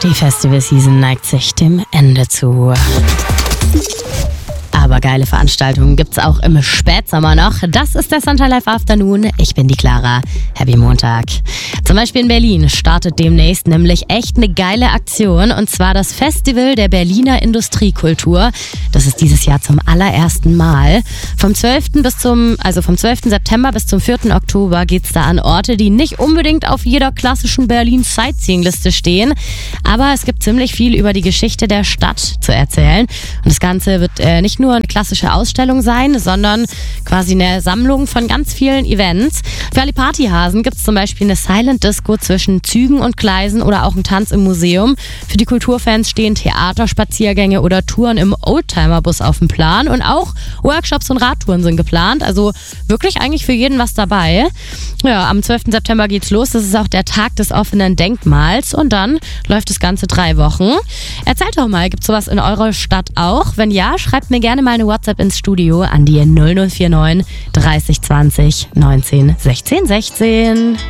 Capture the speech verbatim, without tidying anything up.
Die Festival-Season neigt sich dem Ende zu. Aber geile Veranstaltungen gibt's auch im Spätsommer noch. Das ist der Sunshine Live Afternoon. Ich bin die Clara. Happy Montag. Zum Beispiel in Berlin startet demnächst nämlich echt eine geile Aktion. Und zwar das Festival der Berliner Industriekultur. Das ist dieses Jahr zum allerersten Mal. Vom zwölften bis zum, also vom zwölften September bis zum vierten Oktober geht's da an Orte, die nicht unbedingt auf jeder klassischen Berlin-Sightseeing-Liste stehen. Aber es gibt ziemlich viel über die Geschichte der Stadt zu erzählen. Und das Ganze wird äh, nicht nur eine klassische Ausstellung sein, sondern quasi eine Sammlung von ganz vielen Events. Für alle Partyhasen gibt es zum Beispiel eine Silent Disco zwischen Zügen und Gleisen oder auch einen Tanz im Museum. Für die Kulturfans stehen Theaterspaziergänge oder Touren im Oldtimer-Bus auf dem Plan und auch Workshops und Radtouren sind geplant. Also wirklich eigentlich für jeden was dabei. Ja, am zwölften September geht's los. Das ist auch der Tag des offenen Denkmals und dann läuft das Ganze drei Wochen. Erzählt doch mal, gibt's sowas in eurer Stadt auch? Wenn ja, schreibt mir gerne mal eine WhatsApp ins Studio an die null null vier neun dreißig zwanzig neunzehn sechzehn sechzehn.